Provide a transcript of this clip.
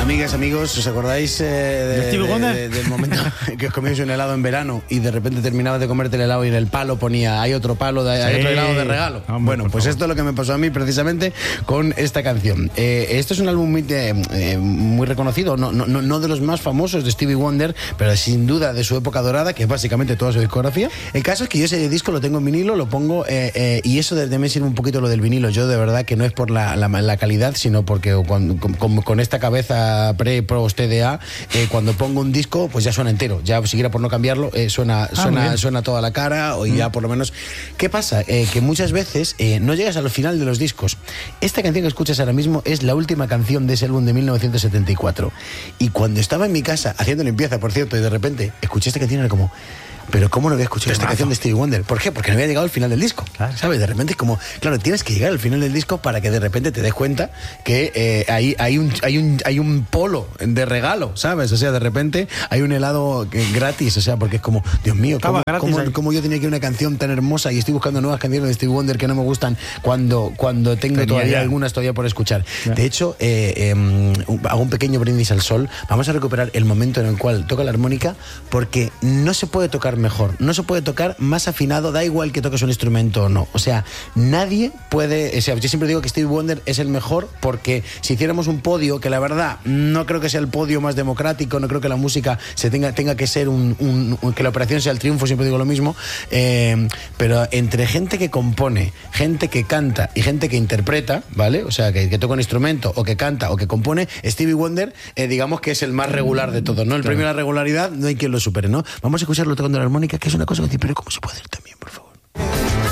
Amigas, amigos, ¿os acordáis del momento que os comíais un helado en verano y de repente terminabas de comerte el helado y en el palo ponía hay otro palo, hay otro helado de regalo? Hombre, bueno, pues favor. esto es lo que me pasó a mí precisamente con esta canción. Esto es un álbum muy reconocido, no de los más famosos de Stevie Wonder, pero sin duda de su época dorada, que es básicamente toda su discografía. El caso es que yo ese disco lo tengo en vinilo, lo pongo y eso de me sirve un poquito lo del vinilo. Yo de verdad que no es por la calidad, sino porque con esta cabeza post TDA, cuando pongo un disco pues ya suena entero, ya si quiera por no cambiarlo suena toda la cara o ya por lo menos. ¿Qué pasa? Que muchas veces no llegas al final de los discos. Esta canción que escuchas ahora mismo es la última canción de ese álbum de 1974 y cuando estaba en mi casa haciendo limpieza, por cierto, y de repente escuché esta canción, era como... Pero ¿cómo no había escuchado esta canción de Stevie Wonder? ¿Por qué? Porque no había llegado al final del disco, claro. ¿Sabes? De repente es como... Claro, tienes que llegar al final del disco para que de repente te des cuenta que hay un polo de regalo, ¿sabes? O sea, de repente hay un helado gratis, o sea, porque es como... Dios mío, ¿cómo yo tenía que una canción tan hermosa y estoy buscando nuevas canciones de Stevie Wonder que no me gustan cuando tengo todavía algunas todavía por escuchar? Ya. De hecho, hago un pequeño brindis al sol. Vamos a recuperar el momento en el cual toca la armónica porque no se puede tocar mejor, no se puede tocar más afinado, da igual que toques un instrumento o no, o sea, nadie puede, o sea, yo siempre digo que Stevie Wonder es el mejor porque si hiciéramos un podio, que la verdad no creo que sea el podio más democrático, no creo que la música tenga que ser que la operación sea el triunfo, siempre digo lo mismo, pero entre gente que compone, gente que canta y gente que interpreta, ¿vale? O sea, que toca un instrumento o que canta o que compone, Stevie Wonder digamos que es el más regular de todos, ¿no? El premio a la regularidad no hay quien lo supere, ¿no? Vamos a escucharlo tocando la armónica, que es una cosa que dice, pero ¿cómo se puede hacer también, por favor?